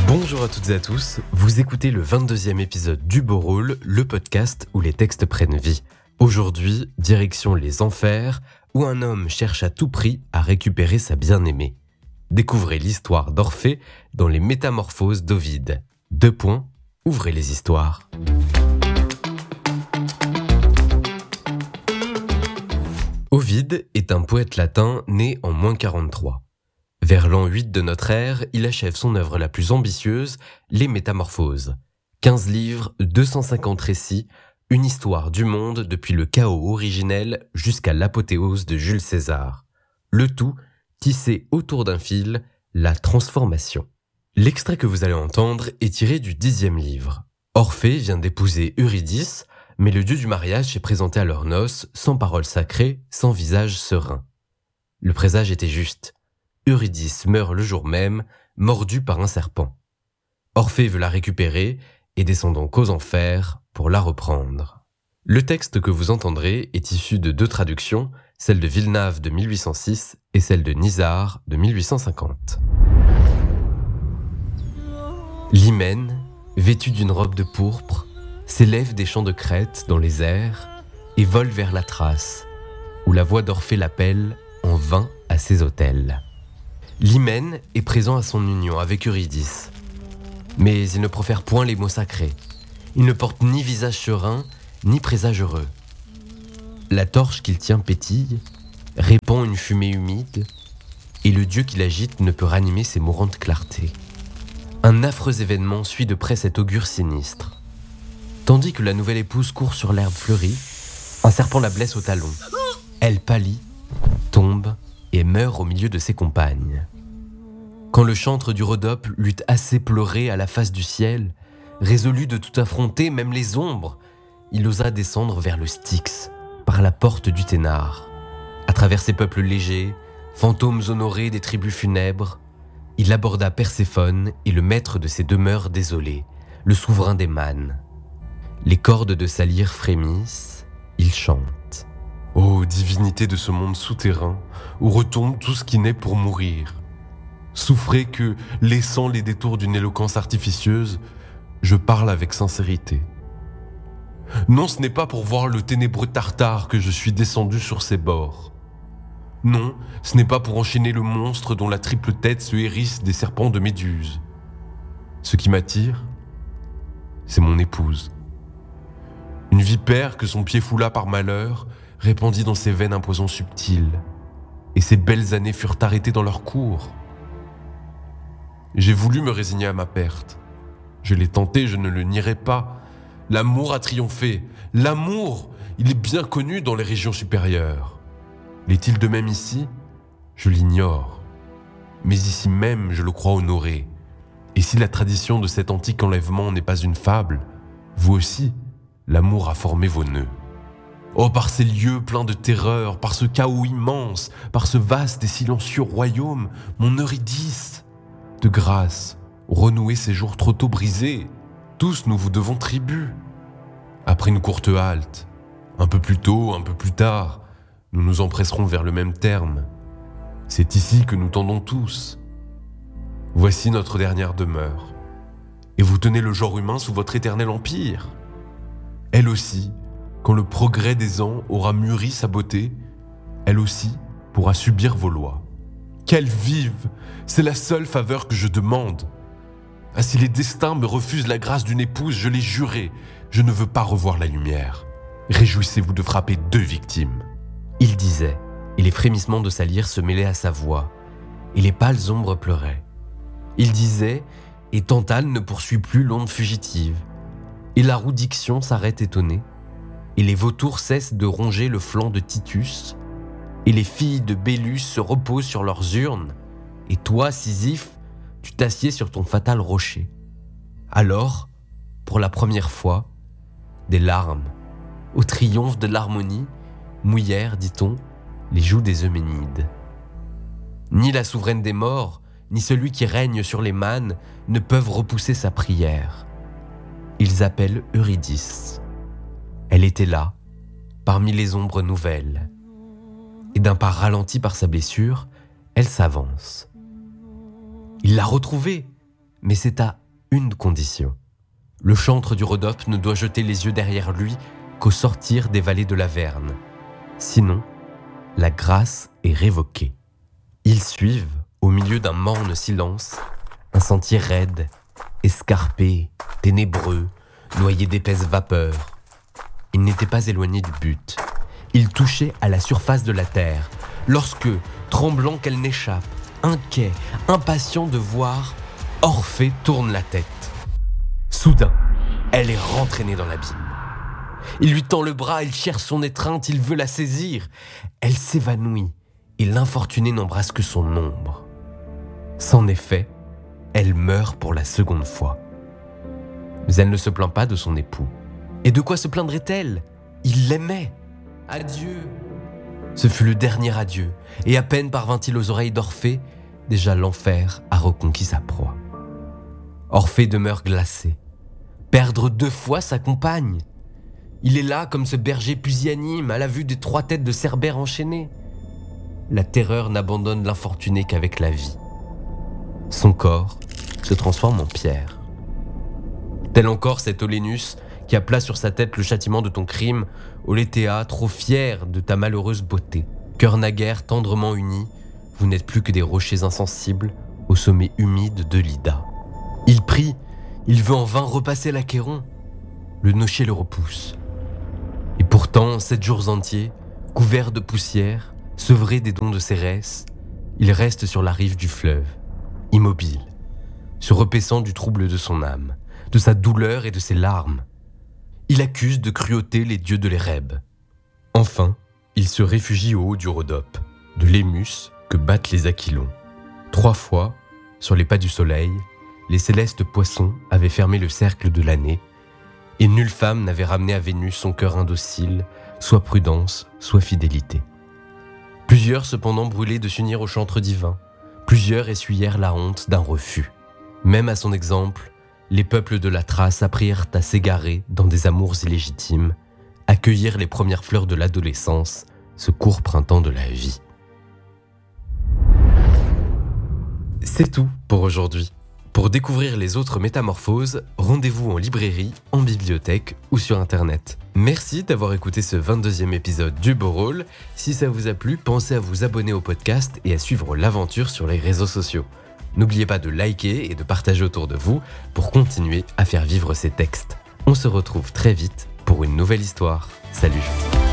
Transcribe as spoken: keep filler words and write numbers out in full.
Bonjour à toutes et à tous, vous écoutez le vingt-deuxième épisode du Beau Rôle, le podcast où les textes prennent vie. Aujourd'hui, direction les enfers, où un homme cherche à tout prix à récupérer sa bien-aimée. Découvrez l'histoire d'Orphée dans les Métamorphoses d'Ovide. Deux points, ouvrez les histoires. Ovide est un poète latin né en moins quarante-trois. Vers l'an huit de notre ère, il achève son œuvre la plus ambitieuse, les Métamorphoses. quinze livres, deux cent cinquante récits, une histoire du monde depuis le chaos originel jusqu'à l'apothéose de Jules César. Le tout tissé autour d'un fil, la transformation. L'extrait que vous allez entendre est tiré du dixième livre. Orphée vient d'épouser Eurydice, mais le dieu du mariage s'est présenté à leurs noces sans parole sacrée, sans visage serein. Le présage était juste. Eurydice meurt le jour même, mordue par un serpent. Orphée veut la récupérer et descend donc aux enfers pour la reprendre. Le texte que vous entendrez est issu de deux traductions, celle de Villeneuve de mille huit cent six et celle de Nisard de mille huit cent cinquante. L'hymen, vêtue d'une robe de pourpre, s'élève des champs de Crète dans les airs et vole vers la Thrace, où la voix d'Orphée l'appelle en vain à ses autels. L'hymen est présent à son union avec Eurydice, mais il ne profère point les mots sacrés. Il ne porte ni visage serein, ni présage heureux. La torche qu'il tient pétille, répand une fumée humide, et le dieu qui l'agite ne peut ranimer ses mourantes clartés. Un affreux événement suit de près cet augure sinistre. Tandis que la nouvelle épouse court sur l'herbe fleurie, un serpent la blesse au talon. Elle pâlit, tombe et meurt au milieu de ses compagnes. Quand le chantre du Rhodope l'eut assez pleuré à la face du ciel, résolu de tout affronter, même les ombres, il osa descendre vers le Styx, par la porte du Ténare. À travers ces peuples légers, fantômes honorés des tribus funèbres, il aborda Perséphone et le maître de ces demeures désolées, le souverain des mânes. Les cordes de sa lyre frémissent, il chante. Ô divinité de ce monde souterrain, où retombe tout ce qui naît pour mourir. Souffrez que, laissant les détours d'une éloquence artificieuse, je parle avec sincérité. Non, ce n'est pas pour voir le ténébreux Tartare que je suis descendu sur ses bords. Non, ce n'est pas pour enchaîner le monstre dont la triple tête se hérisse des serpents de Méduse. Ce qui m'attire, c'est mon épouse. Une vipère que son pied foula par malheur répandit dans ses veines un poison subtil, et ses belles années furent arrêtées dans leur cours. J'ai voulu me résigner à ma perte. Je l'ai tenté, je ne le nierai pas. L'amour a triomphé. L'amour, il est bien connu dans les régions supérieures. L'est-il de même ici ? Je l'ignore. Mais ici même, je le crois honoré. Et si la tradition de cet antique enlèvement n'est pas une fable, vous aussi, l'amour a formé vos nœuds. Oh, par ces lieux pleins de terreur, par ce chaos immense, par ce vaste et silencieux royaume, mon Eurydice, de grâce, renouez ces jours trop tôt brisés. Tous nous vous devons tribut. Après une courte halte, un peu plus tôt, un peu plus tard, nous nous empresserons vers le même terme. C'est ici que nous tendons tous. Voici notre dernière demeure. Et vous tenez le genre humain sous votre éternel empire. Elle aussi, quand le progrès des ans aura mûri sa beauté, elle aussi pourra subir vos lois. Qu'elle vive, c'est la seule faveur que je demande. Ah, si les destins me refusent la grâce d'une épouse, je l'ai juré, je ne veux pas revoir la lumière. Réjouissez-vous de frapper deux victimes. Il disait, et les frémissements de sa lyre se mêlaient à sa voix, et les pâles ombres pleuraient. Il disait, et Tantale ne poursuit plus l'onde fugitive, et la roue d'Ixion s'arrête étonnée, et les vautours cessent de ronger le flanc de Titus, et les filles de Bélus se reposent sur leurs urnes, et toi, Sisyphe, tu t'assieds sur ton fatal rocher. Alors, pour la première fois, des larmes, au triomphe de l'harmonie, mouillèrent, dit-on, les joues des Euménides. Ni la souveraine des morts, ni celui qui règne sur les mânes ne peuvent repousser sa prière. Ils appellent Eurydice. Elle était là, parmi les ombres nouvelles. Et d'un pas ralenti par sa blessure, elle s'avance. Il l'a retrouvée. mais c'est à une condition. Le chantre du Rhodope ne doit jeter les yeux derrière lui qu'au sortir des vallées de l'Averne. Sinon, la grâce est révoquée. Ils suivent, au milieu d'un morne silence, un sentier raide, escarpé, ténébreux, noyé d'épaisses vapeurs. Ils n'étaient pas éloignés du but. Ils touchaient à la surface de la terre, lorsque, tremblant qu'elle n'échappe, inquiet, impatient de voir, Orphée tourne la tête. Soudain, elle est rentraînée dans l'abîme. Il lui tend le bras, il cherche son étreinte, il veut la saisir. Elle s'évanouit et l'infortunée n'embrasse que son ombre. C'en est fait, elle meurt pour la seconde fois. Mais elle ne se plaint pas de son époux. Et de quoi se plaindrait-elle ? Il l'aimait. Adieu. Ce fut le dernier adieu, et à peine parvint-il aux oreilles d'Orphée, déjà l'enfer a reconquis sa proie. Orphée demeure glacé. Perdre deux fois sa compagne. Il est là comme ce berger pusillanime à la vue des trois têtes de Cerbère enchaînées. La terreur n'abandonne l'infortuné qu'avec la vie. Son corps se transforme en pierre. Tel encore cet Olénus qui a plat sur sa tête le châtiment de ton crime, Oléthéa, trop fière de ta malheureuse beauté. Cœur naguère tendrement uni, vous n'êtes plus que des rochers insensibles au sommet humide de l'Ida. Il prie, il veut en vain repasser l'Achéron. Le nocher le repousse. Et pourtant, sept jours entiers, couvert de poussière, sevré des dons de Cérès, il reste sur la rive du fleuve, immobile, se repaissant du trouble de son âme, de sa douleur et de ses larmes. Il accuse de cruauté les dieux de l'Érèbe. Enfin, il se réfugie au haut du Rhodope, de l'Émus que battent les Aquilons. Trois fois, sur les pas du soleil, les célestes poissons avaient fermé le cercle de l'année, et nulle femme n'avait ramené à Vénus son cœur indocile, soit prudence, soit fidélité. Plusieurs cependant brûlaient de s'unir au chantre divin, plusieurs essuyèrent la honte d'un refus. Même à son exemple, les peuples de la Thrace apprirent à s'égarer dans des amours illégitimes, accueillir les premières fleurs de l'adolescence, ce court printemps de la vie. C'est tout pour aujourd'hui. Pour découvrir les autres métamorphoses, rendez-vous en librairie, en bibliothèque ou sur internet. Merci d'avoir écouté ce vingt-deuxième épisode du Beau Rôle. Si ça vous a plu, pensez à vous abonner au podcast et à suivre l'aventure sur les réseaux sociaux. N'oubliez pas de liker et de partager autour de vous pour continuer à faire vivre ces textes. On se retrouve très vite pour une nouvelle histoire. Salut!